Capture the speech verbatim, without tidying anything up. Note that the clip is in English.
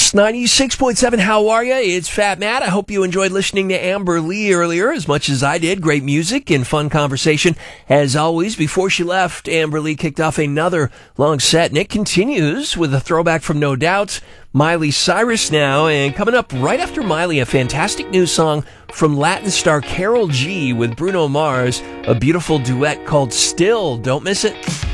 Kiss ninety-six point seven, how are you? It's Fat Matt. I hope you enjoyed listening to Amber Lee earlier as much as I did. Great music and fun conversation. As always, before she left, Amber Lee kicked off another long set, and it continues with a throwback from No Doubt, Miley Cyrus now. And coming up right after Miley, a fantastic new song from Latin star Karol G with Bruno Mars, a beautiful duet called Still. Don't miss it.